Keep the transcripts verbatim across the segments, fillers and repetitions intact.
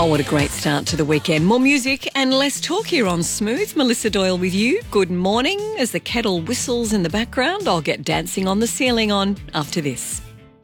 Oh, what a great start to the weekend. More music and less talk here on Smooth. Melissa Doyle with you. Good morning. As the kettle whistles in the background, I'll get Dancing on the Ceiling on after this.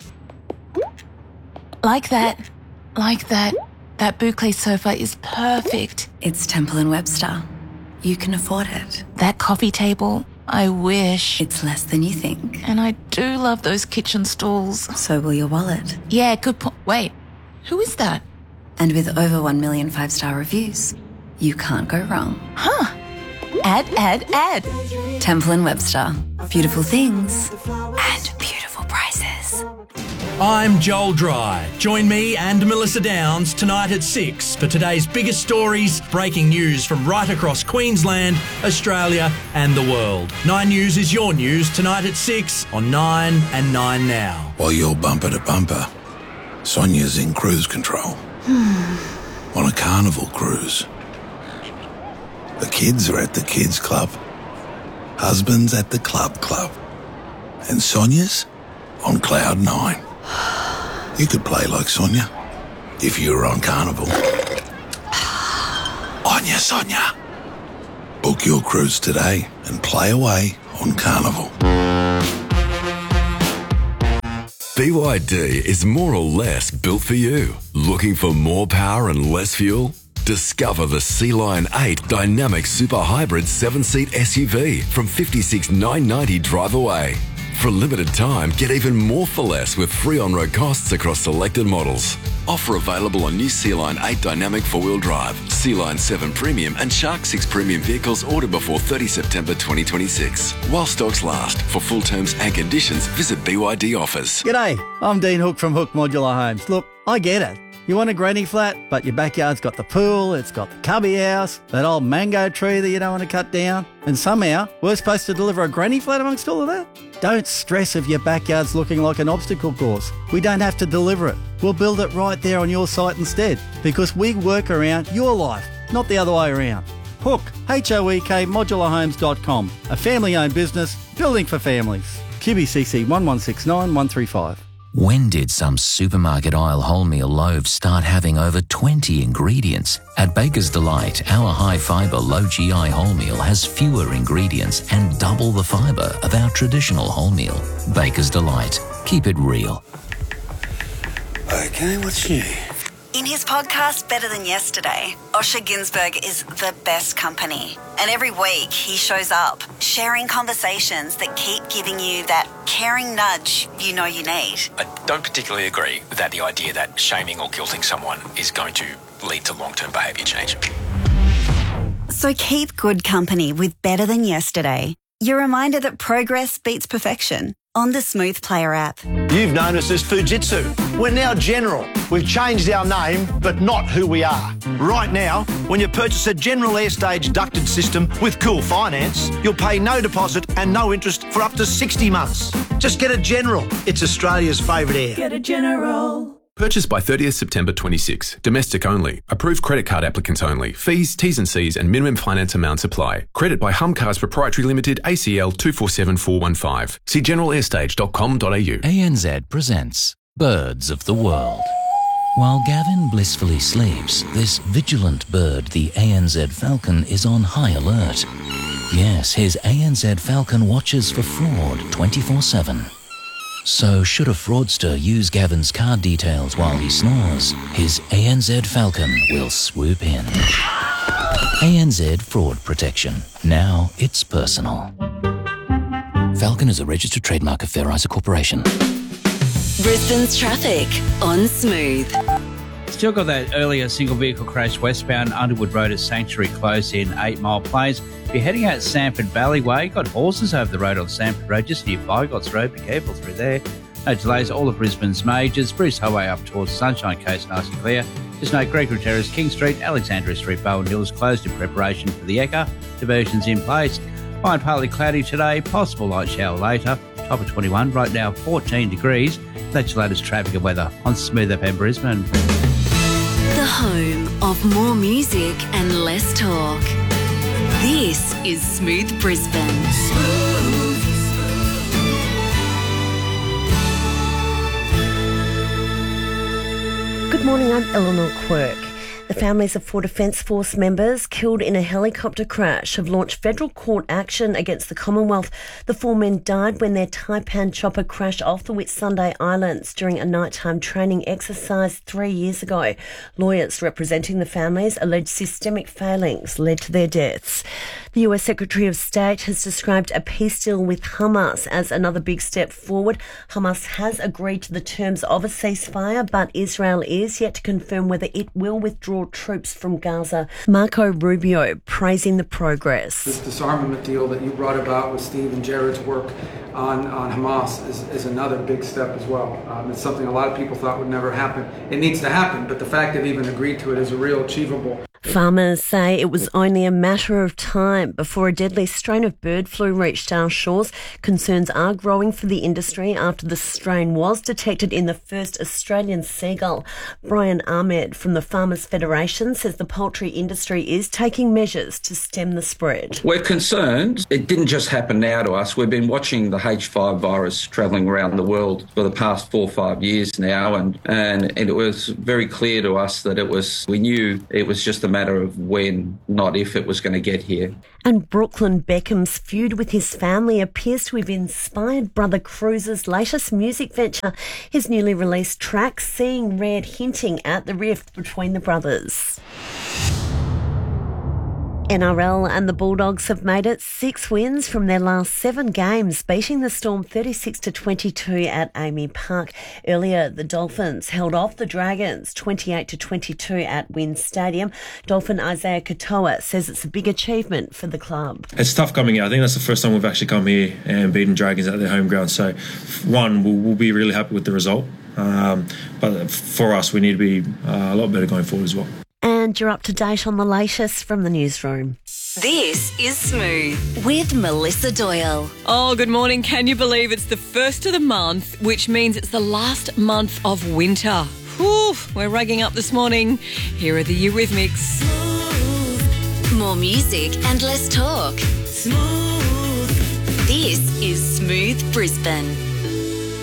Like that. Like that. That boucle sofa is perfect. It's Temple and Webster. You can afford it. That coffee table, I wish. It's less than you think. And I do love those kitchen stools. So will your wallet. Yeah, good point. Wait, who is that? And with over one million five-star reviews, you can't go wrong. Huh. Add, add, add. Temple and Webster. Beautiful things and beautiful prices. I'm Joel Dry. Join me and Melissa Downs tonight at six for today's biggest stories, breaking news from right across Queensland, Australia and the world. Nine News is your news tonight at six on Nine and Nine Now. While you're bumper to bumper, Sonia's in cruise control. On a carnival cruise. The kids are at the kids club. Husband's at the club club. And Sonia's on cloud nine. You could play like Sonia if you were on Carnival. Onya Sonia. Book your cruise today and play away on Carnival. B Y D is more or less built for you. Looking for more power and less fuel? Discover the Sea Lion eight Dynamic Super Hybrid seven-seat S U V from fifty-six thousand nine hundred ninety dollars drive away. For a limited time, get even more for less with free on-road costs across selected models. Offer available on new Sea Lion eight Dynamic four-wheel drive, Sea Lion seven Premium and Shark six Premium vehicles ordered before thirtieth September twenty twenty-six. While stocks last. For full terms and conditions, visit B Y D Offers. G'day, I'm Dean Hook from Hook Modular Homes. Look, I get it. You want a granny flat, but your backyard's got the pool, it's got the cubby house, that old mango tree that you don't want to cut down, and somehow we're supposed to deliver a granny flat amongst all of that? Don't stress if your backyard's looking like an obstacle course. We don't have to deliver it. We'll build it right there on your site instead, because we work around your life, not the other way around. Hook, H O E K, modular homes dot com, a family-owned business building for families. Q B C C one one six nine one three five. When did some supermarket aisle wholemeal loaves start having over twenty ingredients? At Baker's Delight, our high-fibre, low-G I wholemeal has fewer ingredients and double the fibre of our traditional wholemeal. Baker's Delight. Keep it real. Okay, what's new? In his podcast, Better Than Yesterday, Osher Günsberg is the best company. And every week he shows up, sharing conversations that keep giving you that caring nudge you know you need. I don't particularly agree that the idea that shaming or guilting someone is going to lead to long-term behaviour change. So keep good company with Better Than Yesterday. Your reminder that progress beats perfection on the Smooth Player app. You've known us as Fujitsu. We're now General. We've changed our name, but not who we are. Right now, when you purchase a General Airstage ducted system with Cool Finance, you'll pay no deposit and no interest for up to sixty months. Just get a General. It's Australia's favourite air. Get a General. Purchase by thirtieth September twenty-six. Domestic only. Approved credit card applicants only. Fees, T's and C's and minimum finance amounts apply. Credit by Humcars Proprietary Limited, A C L two four seven four one five. See general airstage dot com dot a u. A N Z presents Birds of the World. While Gavin blissfully sleeps, this vigilant bird, the A N Z falcon, is on high alert. Yes, his A N Z falcon watches for fraud twenty-four seven. So should a fraudster use Gavin's card details while he snores, his A N Z Falcon will swoop in. A N Z Fraud Protection. Now it's personal. Falcon is a registered trademark of Fairizer Corporation. Brisbane's traffic on Smooth. Still got that earlier single vehicle crash westbound Underwood Road at Sanctuary Close in Eight Mile Plains. If you're heading out Sanford Valleyway, got horses over the road on Sanford Road just near Bigots Road. Be careful through there. No delays, all of Brisbane's majors. Bruce Highway up towards Sunshine Coast, nice and clear. Just note Gregory Terrace, King Street, Alexandria Street, Bowen Hills closed in preparation for the Ekka. Diversions in place. Fine, partly cloudy today, possible light shower later. Top of twenty-one, right now fourteen degrees. That's your latest traffic and weather on Smooth F M Brisbane. The home of more music and less talk. This is Smooth Brisbane. Smooth. Good morning, I'm Eleanor Quirk. The families of four Defence Force members killed in a helicopter crash have launched federal court action against the Commonwealth. The four men died when their Taipan chopper crashed off the Whitsunday Islands during a nighttime training exercise three years ago. Lawyers representing the families allege systemic failings led to their deaths. The U S Secretary of State has described a peace deal with Hamas as another big step forward. Hamas has agreed to the terms of a ceasefire, but Israel is yet to confirm whether it will withdraw troops from Gaza. Marco Rubio praising the progress. This disarmament deal that you brought about with Steve and Jared's work on, on Hamas is, is another big step as well. Um, it's something a lot of people thought would never happen. It needs to happen, but the fact they've even agreed to it is a real achievable. Farmers say it was only a matter of time before a deadly strain of bird flu reached our shores. Concerns are growing for the industry after the strain was detected in the first Australian seagull. Brian Ahmed from the Farmers Federation says the poultry industry is taking measures to stem the spread. We're concerned. It didn't just happen now to us. We've been watching the H five virus travelling around the world for the past four or five years now, and, and, and it was very clear to us that it was, we knew it was just a matter of when, not if, it was going to get here. And Brooklyn Beckham's feud with his family appears to have inspired Brother Cruz's latest music venture. His newly released track, Seeing Red, hinting at the rift between the brothers. N R L and the Bulldogs have made it six wins from their last seven games, beating the Storm thirty-six to twenty-two at Amy Park. Earlier, the Dolphins held off the Dragons twenty-eight to twenty-two at Wynn Stadium. Dolphin Isaiah Katoa says it's a big achievement for the club. It's tough coming here. I think that's the first time we've actually come here and beaten Dragons at their home ground. So, one, we'll, we'll be really happy with the result. Um, but for us, we need to be uh, a lot better going forward as well. And you're up to date on the latest from the newsroom. This is Smooth with Melissa Doyle. Oh, good morning. Can you believe it's the first of the month, which means it's the last month of winter? Whew, we're rugging up this morning. Here are the Eurythmics. More music and less talk. Smooth. This is Smooth Brisbane.